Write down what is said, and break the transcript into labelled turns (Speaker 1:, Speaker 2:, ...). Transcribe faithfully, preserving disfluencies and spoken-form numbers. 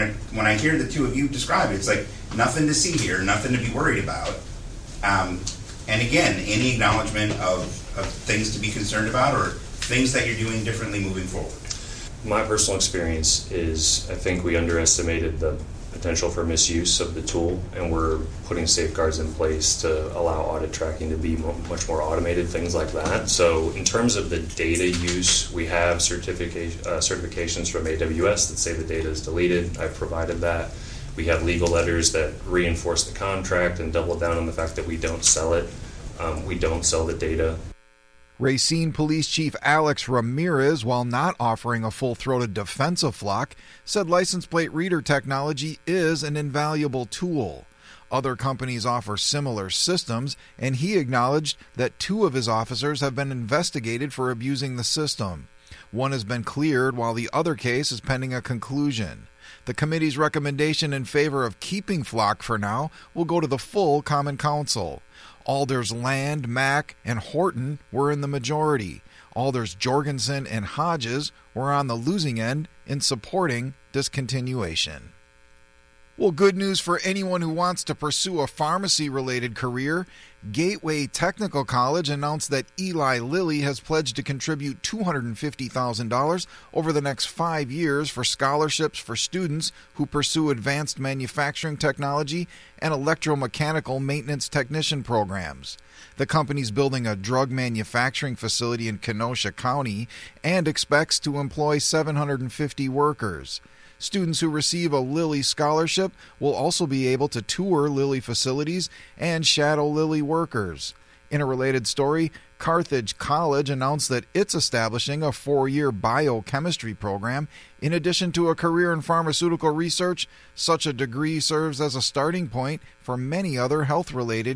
Speaker 1: when I, when I hear the two of you describe it, it's like nothing to see here, nothing to be worried about. Um, and again, any acknowledgement of, of things to be concerned about or things that you're doing differently moving forward?
Speaker 2: My personal experience is I think we underestimated the potential for misuse of the tool, and we're putting safeguards in place to allow audit tracking to be mo- much more automated, things like that. So in terms of the data use, we have certification, uh, certifications from A W S that say the data is deleted. I've provided that. We have legal letters that reinforce the contract and double down on the fact that we don't sell it. Um, we don't sell the data.
Speaker 3: Racine Police Chief Alex Ramirez, while not offering a full-throated defense of Flock, said license plate reader technology is an invaluable tool. Other companies offer similar systems, and he acknowledged that two of his officers have been investigated for abusing the system. One has been cleared, while the other case is pending a conclusion. The committee's recommendation in favor of keeping Flock for now will go to the full Common Council. Alders Land, Mack, and Horton were in the majority. Alders Jorgensen and Hodges were on the losing end in supporting discontinuation. Well, good news for anyone who wants to pursue a pharmacy-related career. Gateway Technical College announced that Eli Lilly has pledged to contribute two hundred fifty thousand dollars over the next five years for scholarships for students who pursue advanced manufacturing technology and electromechanical maintenance technician programs. The company's building a drug manufacturing facility in Kenosha County and expects to employ seven hundred fifty workers. Students who receive a Lilly scholarship will also be able to tour Lilly facilities and shadow Lilly workers. In a related story, Carthage College announced that it's establishing a four-year biochemistry program. In addition to a career in pharmaceutical research, such a degree serves as a starting point for many other health-related